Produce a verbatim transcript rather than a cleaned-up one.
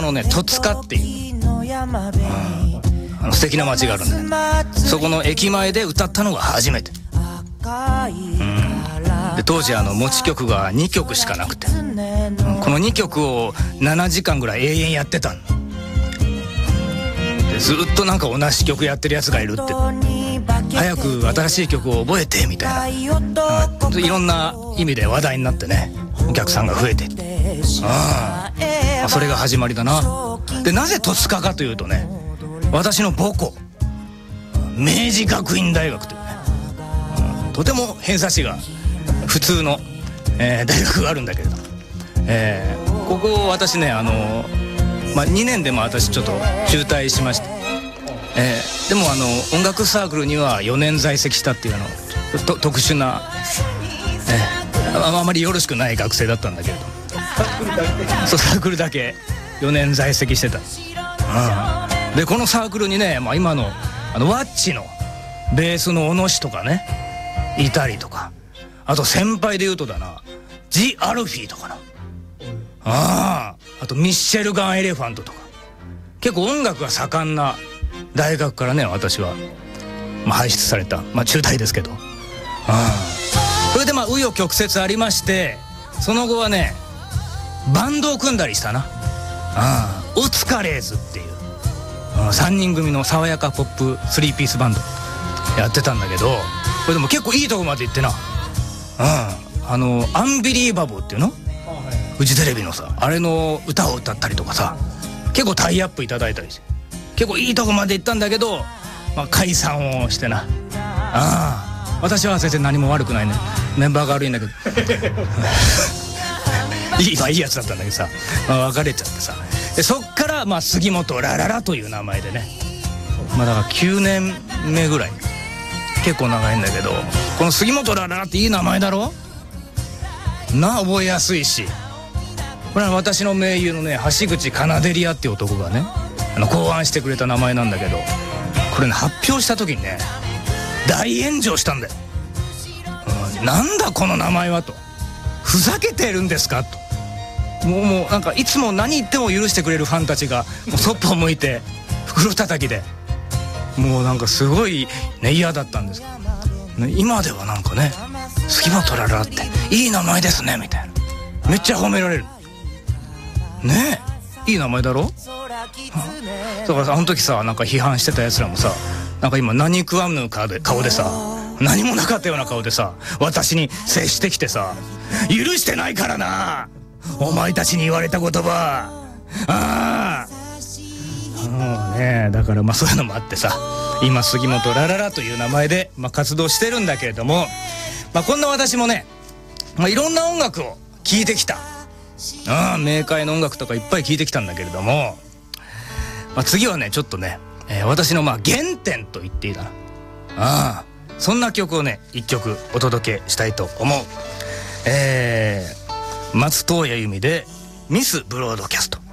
のね戸塚っていう、うん、あの素敵な街があるんで、そこの駅前で歌ったのが初めて、うん、で当時あの持ち曲がにきょくしかなくて、うん、このにきょくをななじかんぐらい永遠やってたので、ずっとなんか同じ曲やってるやつがいるって、早く新しい曲を覚えてみたいな、うん、いろんな意味で話題になってね、お客さんが増えていって、ああそれが始まりだな。でなぜ戸塚かというとね、私の母校明治学院大学というね、うん、とても偏差値が普通の、えー、大学があるんだけれど、えー、ここを私ねあのーまあ、にねんでも私ちょっと中退しまして、えー、でもあの音楽サークルにはよねん在籍したっていうあのと特殊な、えー、あ, あまりよろしくない学生だったんだけれど、そうサークルだけよねん在籍してた、うん、でこのサークルにね、まあ、今のあのワッチのベースの小野氏とかねいたりとか、あと先輩で言うとだなジ・アルフィーとかな、ああとミッシェルガン・エレファントとか、結構音楽が盛んな大学からね私は、まあ、輩出された、まあ、中退ですけど、あそれでまあ紆余曲折ありまして、その後はねバンドを組んだりしたな、あオツカレーズっていうさんにん組の爽やかポップスリーピースバンドやってたんだけど、これでも結構いいとこまで行ってな、ああのアンビリーバボーっていうのフジテレビのさあれの歌を歌ったりとかさ、結構タイアップいただいたりして結構いいとこまで行ったんだけど、まあ、解散をしてな、ああ私は全然何も悪くないね、メンバーが悪いんだけどいい、まあ、いいやつだったんだけどさ、まあ、別れちゃってさ、でそっからまあ杉本ラララという名前でね、まあだからきゅうねんめぐらい、結構長いんだけど、この杉本ラララっていい名前だろな、覚えやすいし、これは私の盟友のね橋口カナデリアっていう男がねあの考案してくれた名前なんだけど、これね発表した時にね大炎上したんだよ、うん、なんだこの名前はと、ふざけてるんですかと、もうもうなんかいつも何言っても許してくれるファンたちがもうそっぽを向いて袋叩きで、もうなんかすごいね嫌だったんですけど、ね、今ではなんかね杉本ラララっていい名前ですねみたいな、めっちゃ褒められるねえ、いい名前だろ、うん、だからさあの時さなんか批判してたやつらもさ、なんか今何食わぬ顔で、顔でさ何もなかったような顔でさ私に接してきてさ、許してないからなお前たちに言われた言葉、ああもうね、だからまあそういうのもあってさ、今杉本ラララという名前で、まあ、活動してるんだけれども、まあ、こんな私もね、まあ、いろんな音楽を聴いてきた、ああ冥界の音楽とかいっぱい聴いてきたんだけれども、まあ、次はねちょっとね、えー、私のまあ原点と言っていいかな、ああそんな曲をね一曲お届けしたいと思う。えー、松任谷由実でミスブロードキャスト。